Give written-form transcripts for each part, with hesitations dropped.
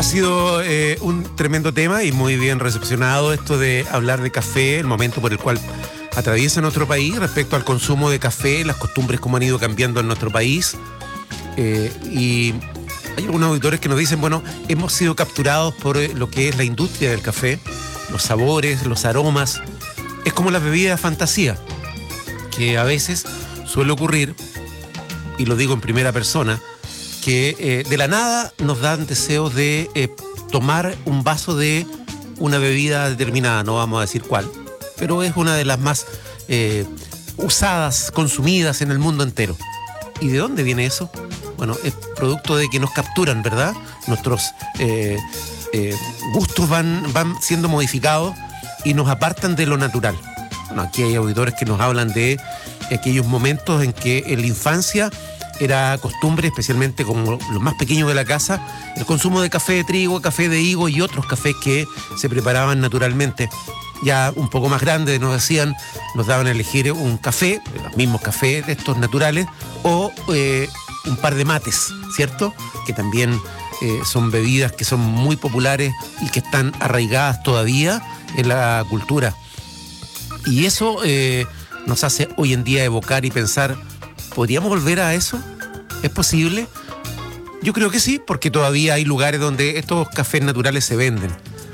Ha sido un tremendo tema y muy bien recepcionado esto de hablar de café, el momento por el cual atraviesa nuestro país respecto al consumo de café, las costumbres cómo han ido cambiando en nuestro país. Y hay algunos auditores que nos dicen, bueno, hemos sido capturados por lo que es la industria del café, los sabores, los aromas. Es como las bebidas fantasía, que a veces suele ocurrir, y lo digo en primera persona, que de la nada nos dan deseos de tomar un vaso de una bebida determinada, no vamos a decir cuál, pero es una de las más usadas, consumidas en el mundo entero. ¿Y de dónde viene eso? Bueno, es producto de que nos capturan, ¿verdad? Nuestros gustos van siendo modificados y nos apartan de lo natural. Bueno, aquí hay auditores que nos hablan de aquellos momentos en que en la infancia era costumbre, especialmente como los más pequeños de la casa, el consumo de café de trigo, café de higo y otros cafés que se preparaban naturalmente. Ya un poco más grandes nos daban a elegir un café, los mismos cafés de estos naturales, o un par de mates, ¿cierto? Que también son bebidas que son muy populares y que están arraigadas todavía en la cultura. Y eso nos hace hoy en día evocar y pensar, ¿podríamos volver a eso? ¿Es posible? Yo creo que sí, porque todavía hay lugares donde estos cafés naturales se venden.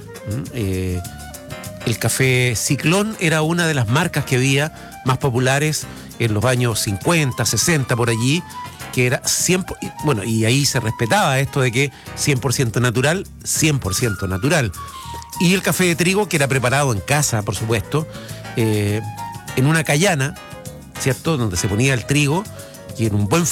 El café Ciclón era una de las marcas que había más populares en los años 50, 60, por allí, que era 100%, bueno, y ahí se respetaba esto de que 100% natural, 100% natural. Y el café de trigo, que era preparado en casa, por supuesto, en una cayana, ¿cierto?, donde se ponía el trigo y en un buen